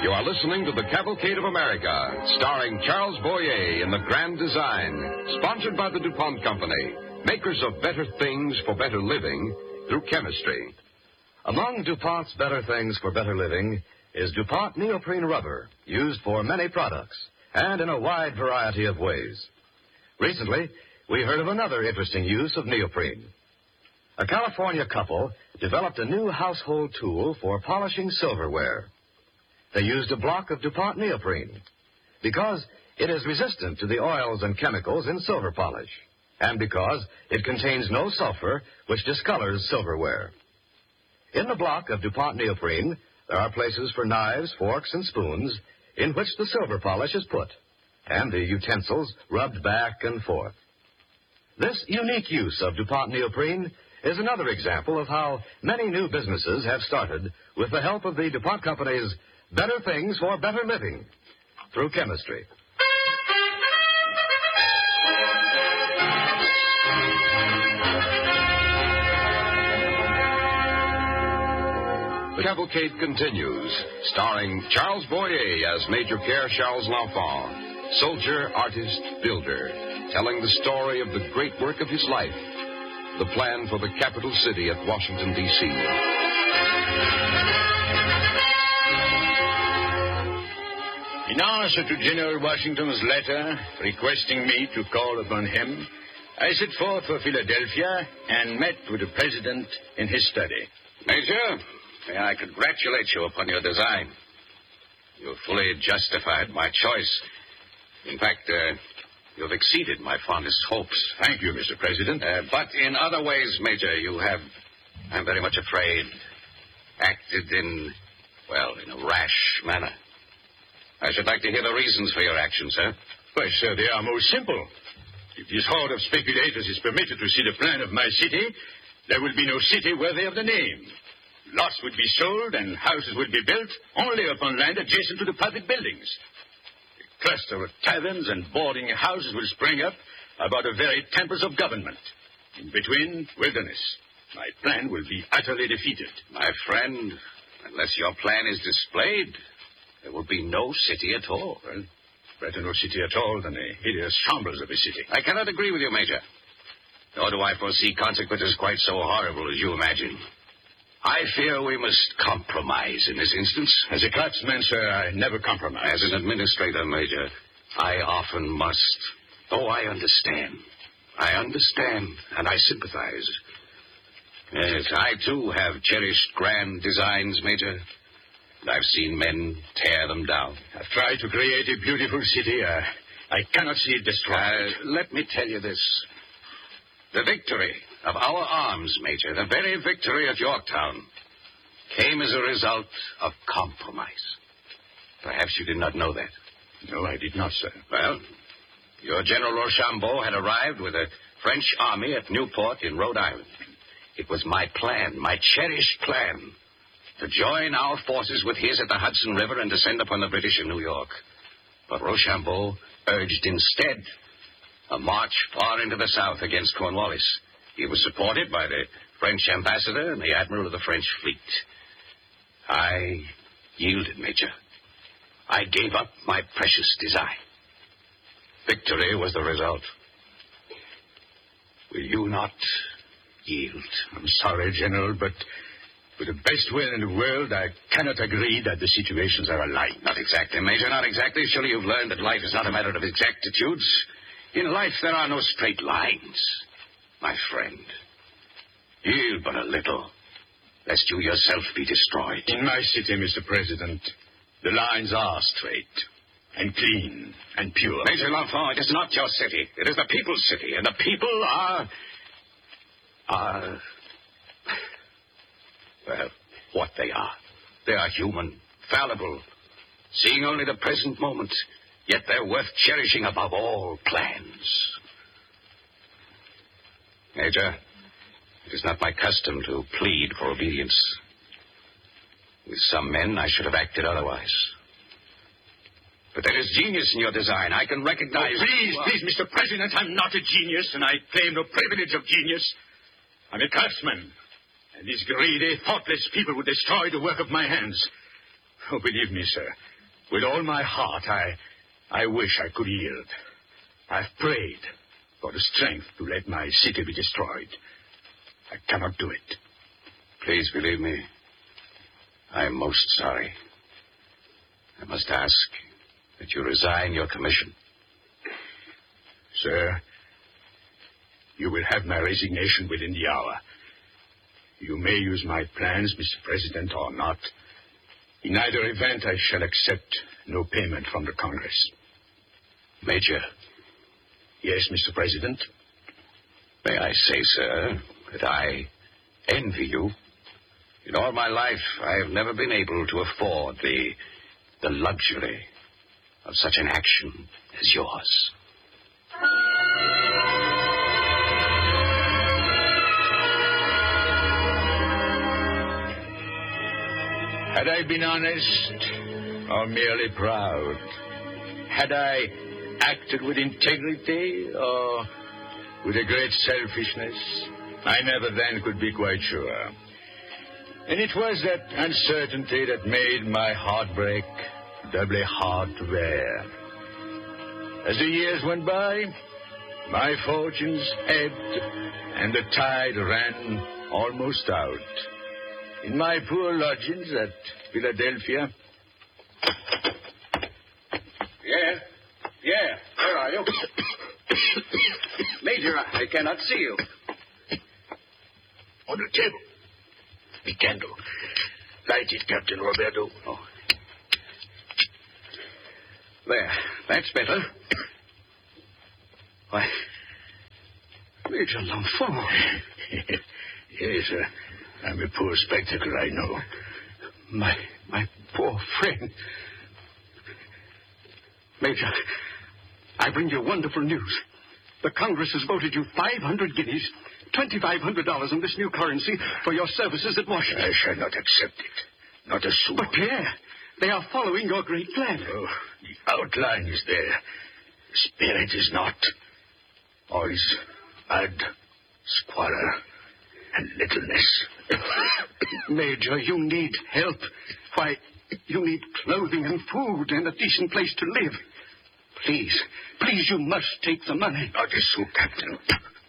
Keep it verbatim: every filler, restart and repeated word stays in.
You are listening to The Cavalcade of America, starring Charles Boyer in The Grand Design, sponsored by the DuPont Company, makers of better things for better living through chemistry. Among DuPont's better things for better living is DuPont neoprene rubber, used for many products and in a wide variety of ways. Recently, we heard of another interesting use of neoprene. A California couple developed a new household tool for polishing silverware. They used a block of DuPont neoprene because it is resistant to the oils and chemicals in silver polish, and because it contains no sulfur, which discolors silverware. In the block of DuPont neoprene, there are places for knives, forks, and spoons in which the silver polish is put, and the utensils rubbed back and forth. This unique use of DuPont neoprene is another example of how many new businesses have started with the help of the DuPont Company's Better Things for Better Living through chemistry. The Cavalcade continues, starring Charles Boyer as Major Pierre Charles L'Enfant, soldier, artist, builder, telling the story of the great work of his life, the plan for the capital city at Washington, D C In answer to General Washington's letter requesting me to call upon him, I set forth for Philadelphia and met with the president in his study. Major, may I congratulate you upon your design. You fully justified my choice. In fact, uh, you've exceeded my fondest hopes. Thank you, Mister President. Uh, but in other ways, Major, you have, I'm very much afraid, acted in, well, in a rash manner. I should like to hear the reasons for your actions, sir. Why, sir, they are most simple. If this horde of speculators is permitted to see the plan of my city, there will be no city worthy of the name. Lots would be sold and houses would be built only upon land adjacent to the public buildings. A cluster of taverns and boarding houses will spring up about the very temples of government. In between, wilderness. My plan will be utterly defeated. My friend, unless your plan is displayed, there will be no city at all. Well, better no city at all than a hideous shambles of a city. I cannot agree with you, Major. Nor do I foresee consequences quite so horrible as you imagine. I fear we must compromise in this instance. As a craftsman, sir, I never compromise. As an administrator, Major, I often must. Oh, I understand. I understand, and I sympathize. Yes, I, too, have cherished grand designs, Major. I've seen men tear them down. I've tried to create a beautiful city. Uh, I cannot see it destroyed. Uh, let me tell you this. The victory of our arms, Major, the very victory at Yorktown, came as a result of compromise. Perhaps you did not know that. No, I did not, sir. Well, your General Rochambeau had arrived with a French army at Newport in Rhode Island. It was my plan, my cherished plan, to join our forces with his at the Hudson River and descend upon the British in New York. But Rochambeau urged instead a march far into the south against Cornwallis. He was supported by the French ambassador and the admiral of the French fleet. I yielded, Major. I gave up my precious design. Victory was the result. Will you not yield? I'm sorry, General, but with the best will in the world, I cannot agree that the situations are alike. Not exactly, Major, not exactly. Surely you've learned that life is not a matter of exactitudes. In life, there are no straight lines. My friend, yield but a little, lest you yourself be destroyed. In my city, Mister President, the lines are straight and clean and pure. Major L'Enfant, it is not your city. It is the people's city, and the people are... are... well, what they are. They are human, fallible, seeing only the present moment, yet they're worth cherishing above all plans. Major, it is not my custom to plead for obedience. With some men, I should have acted otherwise. But there is genius in your design. I can recognize... Oh, please, please, Mister President, I'm not a genius, and I claim no privilege of genius. I'm a craftsman, and these greedy, thoughtless people would destroy the work of my hands. Oh, believe me, sir, With all my heart, I, I wish I could yield. I've prayed for the strength to let my city be destroyed. I cannot do it. Please believe me, I am most sorry. I must ask that you resign your commission. Sir, you will have my resignation within the hour. You may use my plans, Mister President, or not. In either event, I shall accept no payment from the Congress. Major. Yes, Mister President? May I say, sir, that I envy you. In all my life, I have never been able to afford the, the luxury of such an action as yours. Had I been honest or merely proud? Had I acted with integrity or with a great selfishness? I never then could be quite sure. And it was that uncertainty that made my heartbreak doubly hard to bear. As the years went by, my fortunes ebbed and the tide ran almost out. In my poor lodgings at Philadelphia. Yeah, yeah, where are you? Major, I cannot see you. On the table. The candle. Light it, Captain Roberto. Oh. There, that's better. Why, Major L'Enfant. Yes, sir. I'm a poor spectacle, I know. My, my poor friend. Major, I bring you wonderful news. The Congress has voted you five hundred guineas, twenty-five hundred dollars in this new currency for your services at Washington. I shall not accept it. Not a sou. But, Pierre, they are following your great plan. Oh, the outline is there. The spirit is not. All is mud, squalor, and littleness. Major, you need help. Why, you need clothing and food and a decent place to live. Please, please, you must take the money. Not a sou, Captain.